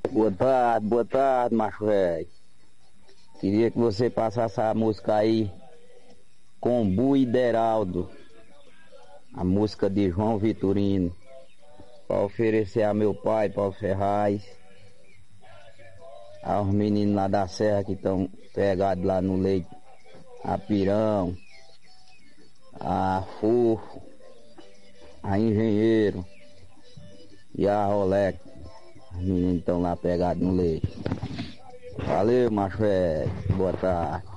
Boa tarde, macho velho. Queria que você passasse a música aí, Combu e Deraldo, a música de João Vitorino, para oferecer a meu pai, Paulo Ferraz, aos meninos lá da Serra que estão pegados lá no leito, a Pirão, a Fofo, a Engenheiro e a Rolex. Os meninos estão lá pegados no leito. Valeu, macho velho. Boa tarde.